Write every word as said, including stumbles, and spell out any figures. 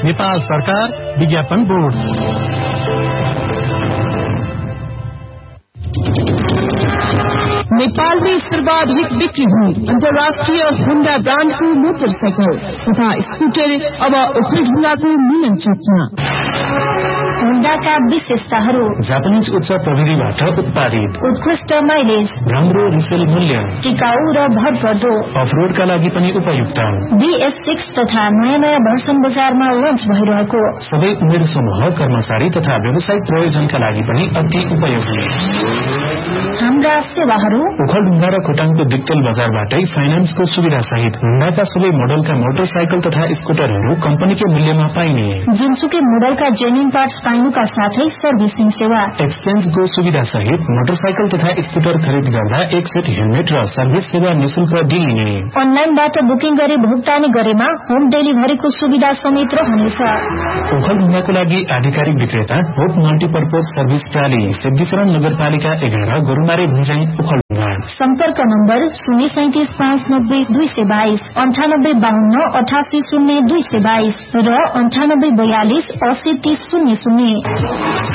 नेपाल सरकार विज्ञापन बोर्ड। नेपाल में सर्वाधिक बिक्री हुई अंतर्राष्ट्रीय होंडा ब्रांड को मोटरसाइकिल तथा स्कूटर अब ओखलढुंगा को मिलन चौकमा। होंडा का विशेषताहरू जापानीज उच्च प्रविधिबाट उत्पादित, उत्कृष्ट माइलेज, राम्रो रिसेल मूल्य, टिकाऊ र भरपर्दो, अफरोडका लागि पनि उपयुक्त। बीएस सिक्स तथा नयाँ नयाँ भर्सन बजारमा लन्च भइरहेको, सबै उमेर समूह, कर्मचारी तथा व्यावसायिक प्रयोजनका लागि पनि अति उपयोगी। हाम्रा सेवाहरू ओखलढुंगा र खोटाङको दिक्तेल बजारबाटै फाइनान्सको सुविधा सहित होंडाका सबै मोडलका मोटरसाइकल तथा स्कुटरहरू कम्पनीकै मूल्यमा पाइने, जुनसुकै मोडलका जेन्युन पार्ट्स पाइनुका साथै सर्भिसिङ सेवा, एक्सचेन्जको सुविधा सहित मोटरसाइकल तथा स्कुटर खरिद गर्दा एक सेट हेलमेट र सर्भिस सेवा निशुल्क दिइने। अनलाइनबाट बुकिङ गरी भुक्तानी गरेमा होम डेलिभरीको सुविधा समेत रहनेछ। ओखलढुंगाको लागि आधिकारिक विक्रेता होप मल्टीपर्पज सर्भिस प्राली, सिद्धिचरण नगरपालिका एघार, गोरुमारे भुञ्जाङ, ओखलढुंगा। सम्पर्क नम्बर शून्य सैतिस पाँच नब्बे दुई सय बाइस, अन्ठानब्बे बाहन्न अठासी शून्य दुई सय बाइस र अन्ठानब्बे बयालिस अस्सी तीस शून्य शून्य।